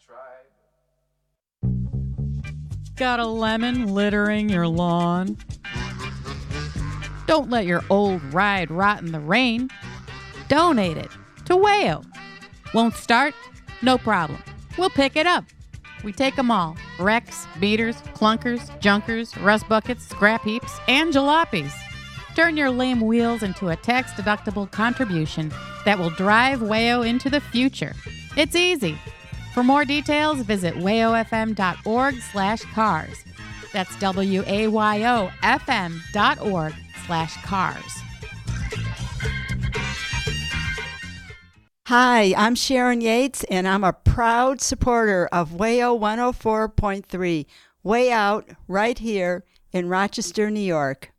Got a lemon littering your lawn? Don't let your old ride rot in the rain. Donate it to WAYO. Won't start? No problem. We'll pick it up. We take them all. Wrecks, beaters, clunkers, junkers, rust buckets, scrap heaps, and jalopies. Turn your lame wheels into a tax-deductible contribution that will drive WAYO into the future. It's easy. For more details, visit wayofm.org/cars. That's WAYOFM.org/cars. Hi, I'm Sharon Yates, and I'm a proud supporter of WAYO 104.3, Way Out, right here in Rochester, New York.